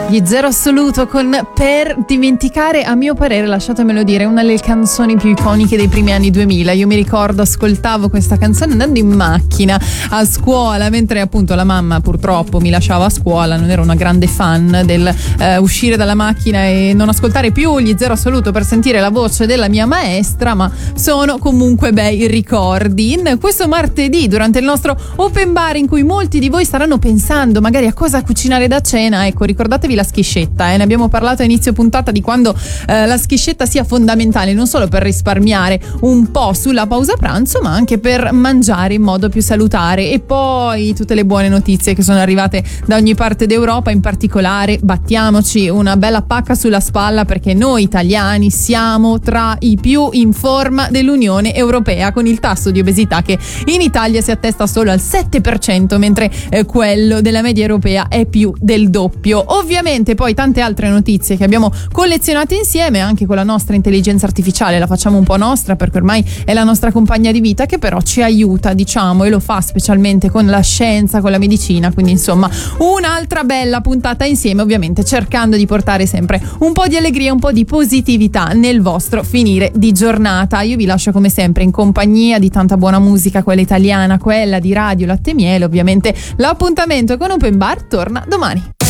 Gli Zero Assoluto con Per dimenticare, a mio parere, lasciatemelo dire, una delle canzoni più iconiche dei primi anni 2000. Io mi ricordo, ascoltavo questa canzone andando in macchina a scuola, mentre appunto la mamma purtroppo mi lasciava a scuola. Non ero una grande fan del uscire dalla macchina e non ascoltare più gli Zero Assoluto per sentire la voce della mia maestra, ma sono comunque bei ricordi. In questo martedì, durante il nostro open bar, in cui molti di voi staranno pensando magari a cosa cucinare da cena, ecco, ricordatevi la schiscetta, ne abbiamo parlato a inizio puntata di quando la schiscetta sia fondamentale non solo per risparmiare un po' sulla pausa pranzo, ma anche per mangiare in modo più salutare. E poi tutte le buone notizie che sono arrivate da ogni parte d'Europa, in particolare battiamoci una bella pacca sulla spalla, perché noi italiani siamo tra i più in forma dell'Unione Europea, con il tasso di obesità che in Italia si attesta solo al 7%, mentre quello della media europea è più del doppio. Ovviamente poi tante altre notizie che abbiamo collezionato insieme, anche con la nostra intelligenza artificiale, la facciamo un po' nostra perché ormai è la nostra compagna di vita, che però ci aiuta, diciamo, e lo fa specialmente con la scienza, con la medicina. Quindi insomma un'altra bella puntata insieme, ovviamente cercando di portare sempre un po' di allegria, un po' di positività nel vostro finire di giornata. Io vi lascio come sempre in compagnia di tanta buona musica, quella italiana, quella di Radio Latte Miele. Ovviamente l'appuntamento con Open Bar torna domani.